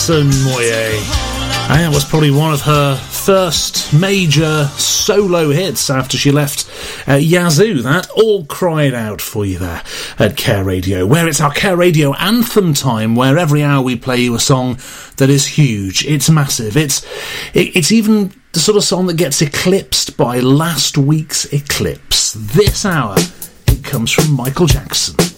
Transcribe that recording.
Moye. And it was probably one of her first major solo hits after she left Yazoo. That all cried out for you there at Care Radio, where it's our Care Radio anthem time, where every hour we play you a song that is huge, it's massive, it's even the sort of song that gets eclipsed by last week's eclipse. This hour, it comes from Michael Jackson.